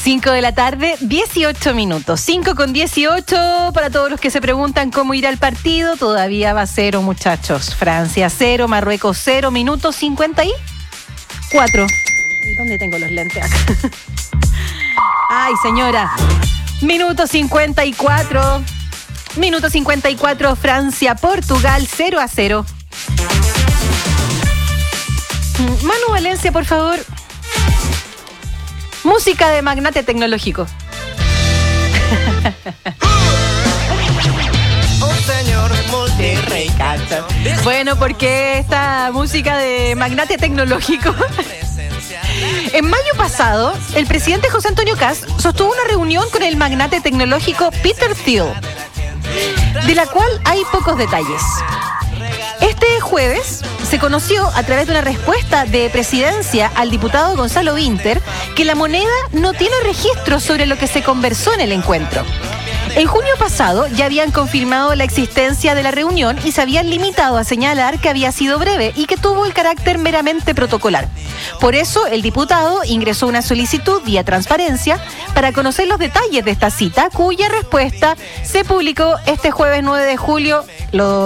5 de la tarde, 18 minutos. 5:18 para todos los que se preguntan cómo ir al partido. Todavía va 0, muchachos. Francia 0, Marruecos 0, minuto 54. ¿Dónde tengo los lentes acá? Ay, señora. Minuto 54. Minuto 54, Francia, Portugal, 0-0. Manu Valencia, por favor. Música de magnate tecnológico. Bueno, porque esta música de magnate tecnológico. En mayo pasado, el presidente José Antonio Kast sostuvo una reunión con el magnate tecnológico Peter Thiel, de la cual hay pocos detalles. Este jueves se conoció a través de una respuesta de presidencia al diputado Gonzalo Vinter que la moneda no tiene registro sobre lo que se conversó en el encuentro. En junio pasado ya habían confirmado la existencia de la reunión y se habían limitado a señalar que había sido breve y que tuvo el carácter meramente protocolar. Por eso el diputado ingresó una solicitud vía transparencia para conocer los detalles de esta cita, cuya respuesta se publicó este jueves 9 de julio.